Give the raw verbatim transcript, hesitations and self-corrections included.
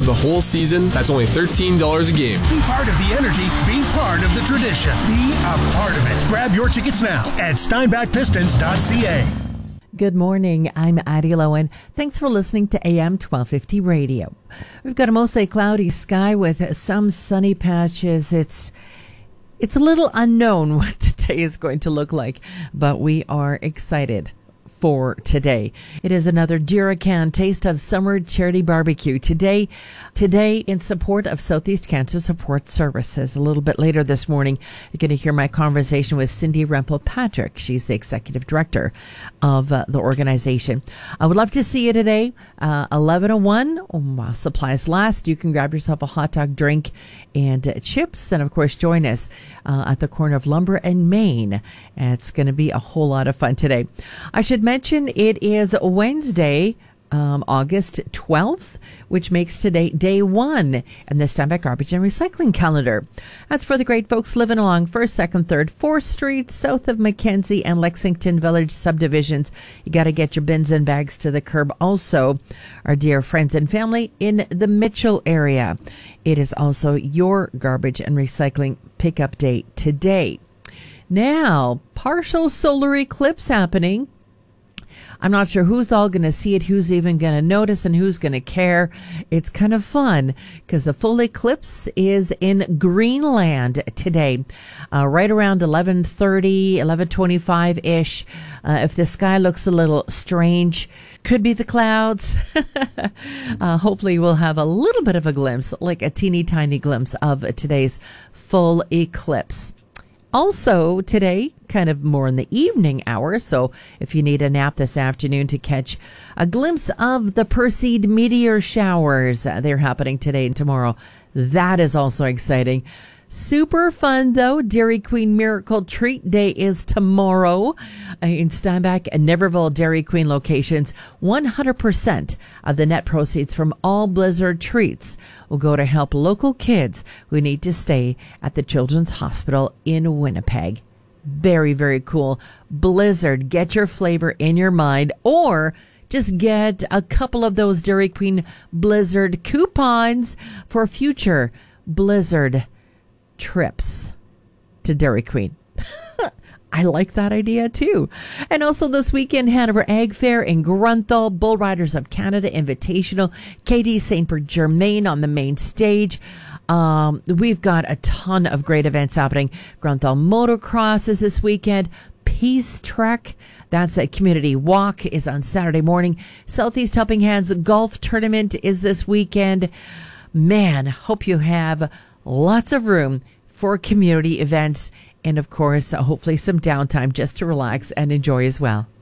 the whole season, that's only thirteen dollars a game. Be part of the energy. Be part of the tradition. Be a part of it. Grab your tickets now at steinbach pistons dot c a. Good morning. I'm Addie Lowen. Thanks for listening to A M twelve fifty Radio. We've got a mostly cloudy sky with some sunny patches. It's it's a little unknown what the day is going to look like, but we are excited for today. It is another Duracan Taste of Summer Charity Barbecue. Today, today in support of Southeast Cancer Support Services. A little bit later this morning, you're going to hear my conversation with Cindy Rempel-Patrick. She's the executive director of uh, the organization. I would love to see you today, uh, eleven oh one, while supplies last. You can grab yourself a hot dog, drink, and uh, chips, and of course join us uh, at the corner of Lumber and Main. And it's going to be a whole lot of fun today. I should mention it is Wednesday, um, August twelfth, which makes today day one in the Steinbach Garbage and Recycling calendar. That's for the great folks living along first, second, third, fourth Street, south of Mackenzie and Lexington Village subdivisions. You got to get your bins and bags to the curb. Also, our dear friends and family in the Mitchell area. It is also your garbage and recycling pickup day today. Now, partial solar eclipse happening. I'm not sure who's all going to see it, who's even going to notice, and who's going to care. It's kind of fun because the full eclipse is in Greenland today, uh, right around eleven thirty, eleven twenty-five-ish. Uh, if the sky looks a little strange, could be the clouds. uh, hopefully we'll have a little bit of a glimpse, like a teeny tiny glimpse of today's full eclipse. Also today, kind of more in the evening hour, so if you need a nap this afternoon to catch a glimpse of the Perseid meteor showers, uh, they're happening today and tomorrow. That is also exciting. Super fun, though. Dairy Queen Miracle Treat Day is tomorrow in Steinbach and Niverville Dairy Queen locations. one hundred percent of the net proceeds from all Blizzard treats will go to help local kids who need to stay at the Children's Hospital in Winnipeg. Very, very cool. Blizzard, get your flavor in your mind, or just get a couple of those Dairy Queen Blizzard coupons for future Blizzard trips to Dairy Queen. I like that idea too. And also this weekend, Hanover Ag Fair in Grunthal, Bull Riders of Canada Invitational, Katie Saint Germain on the main stage. Um, we've got a ton of great events happening. Grunthal Motocross is this weekend. Peace Trek, that's a community walk, is on Saturday morning. Southeast Helping Hands Golf Tournament is this weekend. Man, hope you have lots of room for community events and, of course, hopefully some downtime just to relax and enjoy as well.